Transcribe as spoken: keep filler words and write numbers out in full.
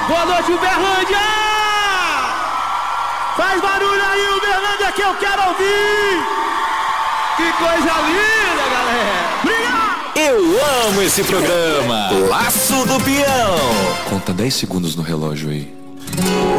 Boa noite, Uberlândia! Faz barulho aí, Uberlândia, que eu quero ouvir! Que coisa linda, galera! Obrigado! Eu amo esse programa! Laço do Peão! Conta dez segundos no relógio aí.